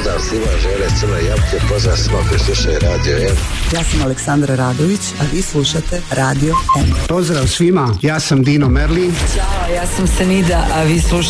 pozdrav svima, žele Crne Jabuke, pozdrav svima koji slušaju Radio M. Ja sam Aleksandra Radović, a vi slušate Radio M. Pozdrav svima, ja sam Dino Merlin. Ćao, ja sam Senida, a vi slušate